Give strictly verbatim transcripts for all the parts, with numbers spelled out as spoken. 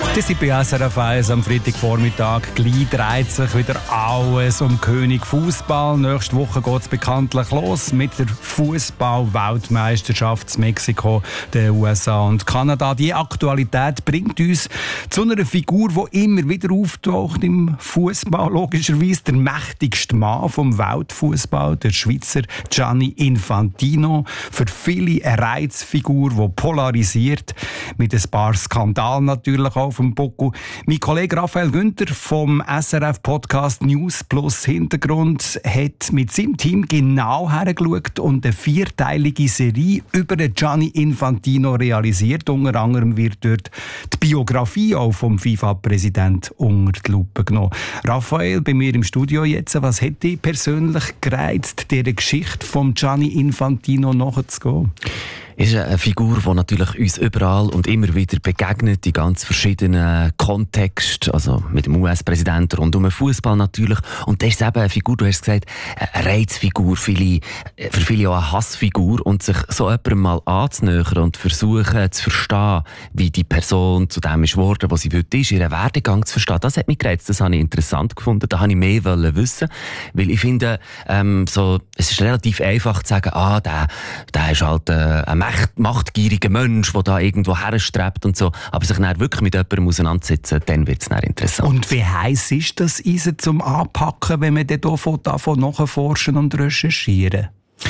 Das ist bei S R F eins am Freitagvormittag. Gleich dreht sich wieder alles um König Fußball. Nächste Woche geht es bekanntlich los mit der Fußball-Weltmeisterschaft in Mexiko, den U S A und Kanada. Die Aktualität bringt uns zu einer Figur, die immer wieder auftaucht im Fußball. Logischerweise der mächtigste Mann vom Weltfußball, der Schweizer Gianni Infantino. Für viele eine Reizfigur, die polarisiert, mit ein paar Skandalen natürlich auf dem Buckel. Mein Kollege Raphael Günther vom S R F-Podcast News Plus Hintergrund hat mit seinem Team genau hergeschaut und eine vierteilige Serie über den Gianni Infantino realisiert. Unter anderem wird dort die Biografie auch vom FIFA-Präsident unter die Lupe genommen. Raphael, bei mir im Studio jetzt, was hat dich persönlich gereizt, dieser Geschichte von Gianni Infantino nachzugehen? Ist eine Figur, die natürlich uns überall und immer wieder begegnet, in ganz verschiedenen Kontexten, also mit dem U S-Präsidenten rund um den Fußball natürlich. Und das ist eben eine Figur, du hast gesagt, eine Reizfigur, viele, für viele auch eine Hassfigur. Und sich so jemandem mal anzunähern und versuchen zu verstehen, wie die Person zu dem ist geworden, was sie heute ist, ihren Werdegang zu verstehen, das hat mich gereizt, das habe ich interessant gefunden, da habe ich mehr wissen, weil ich finde, ähm, so, es ist relativ einfach zu sagen, ah, der, der ist halt äh, ein machtgieriger Mensch, der da irgendwo herstrebt und so. Aber sich dann wirklich mit jemandem auseinandersetzen, dann wird es dann interessant. Und wie heiß ist das Eisen zum Anpacken, wenn man dann davon nachforschen und recherchieren?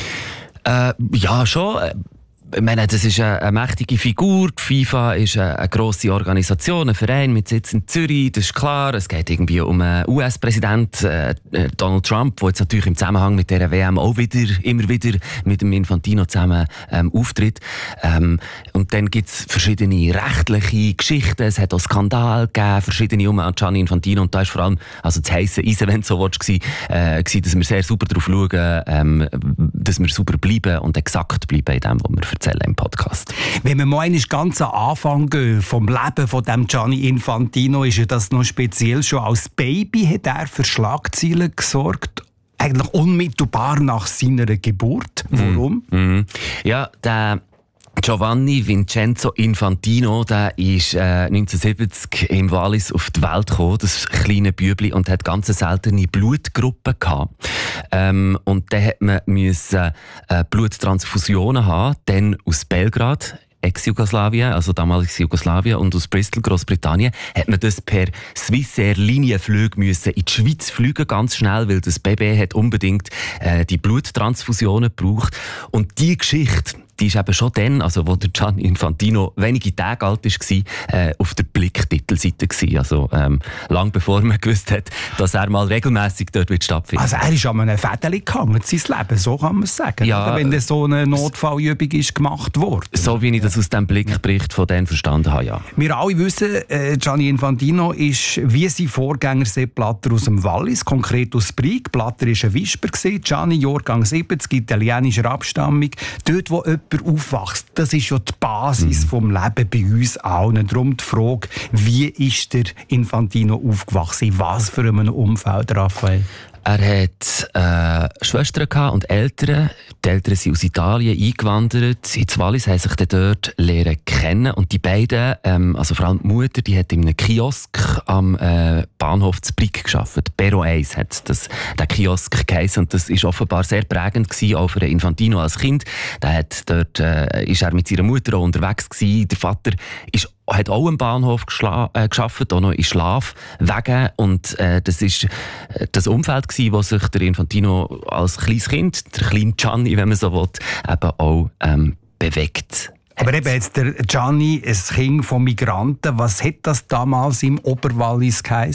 Äh, ja, schon. Ich meine, das ist eine, eine mächtige Figur. Die FIFA ist eine, eine grosse Organisation, ein Verein mit Sitz in Zürich. Das ist klar. Es geht irgendwie um einen U S-Präsident, äh, Donald Trump, der jetzt natürlich im Zusammenhang mit dieser W M auch wieder, immer wieder mit dem Infantino zusammen ähm, auftritt. Ähm, und dann gibt es verschiedene rechtliche Geschichten. Es hat auch Skandale gegeben, verschiedene um an Gianni Infantino. Und da ist vor allem, also das heisse Eisen, wenn du so willst, gewesen, äh, gewesen, dass wir sehr super darauf schauen, ähm, dass wir super bleiben und exakt bleiben in dem, was wir im Podcast. Wenn wir mal ganz am Anfang gehen, vom Leben von dem Gianni Infantino, ist ja das noch speziell. Schon als Baby hat er für Schlagzeilen gesorgt, eigentlich unmittelbar nach seiner Geburt. Warum? Mm, mm. Ja, der Giovanni Vincenzo Infantino, der ist äh, neunzehnhundertsiebzig im Wallis auf die Welt gekommen, das kleine Bübli, und hat ganz seltene Blutgruppen gehabt. Ähm, und dann hat man müssen, äh, Bluttransfusionen haben, dann aus Belgrad, Ex-Jugoslawien, also damaliges Jugoslawien, und aus Bristol, Großbritannien, hat man das per Swissair Linienflug müssen in die Schweiz fliegen, ganz schnell, weil das Baby hat unbedingt äh, die Bluttransfusionen gebraucht. Und die Geschichte, die ist eben schon dann, also wo der Gianni Infantino wenige Tage alt war, äh, auf der Blick-Titelseite gewesen. Also ähm, lang bevor man gewusst hat, dass er mal regelmässig dort wird stattfinden. Also er ist an einem Fädeli gehangen, sein Leben, so kann man es sagen. Ja, oder wenn so eine Notfallübung ist gemacht worden. So wie ich das aus dem Blickbericht von denen verstanden habe, ja. Wir alle wissen, äh, Gianni Infantino ist wie sein Vorgänger Sepp Blatter aus dem Wallis, konkret aus Brig. Blatter war ein Wisper, Gianni Jahrgang siebzig, italienischer Abstammung. Dort, wo jemand aufwächst, das ist ja die Basis mhm. vom Leben bei uns allen. Darum die Frage, wie ist der Infantino aufgewachsen? In was für einem Umfeld, Raphael? Er hat äh, Schwestern gehabt und Eltern. Die Eltern sind aus Italien eingewandert. In Wallis haben sich dann dort lernen kennen. Und die beiden, ähm, also vor allem die Mutter, die hat in einem Kiosk am äh, Bahnhof zu Brig gearbeitet. Bero eins hat das, der Kiosk geheissen. Und das war offenbar sehr prägend gewesen, auch für Infantino als Kind. Der hat dort, äh, ist er mit seiner Mutter auch unterwegs gewesen. Der Vater ist hat auch am Bahnhof geschla- äh, gearbeitet, auch noch in Schlafwegen. Und äh, das ist äh, das Umfeld gewesen, wo sich der Infantino als kleines Kind, der kleine Gianni, wenn man so will, eben auch ähm, bewegt. Aber eben jetzt der Gianni, ein Kind von Migranten, was hat das damals im Oberwallis geheißen?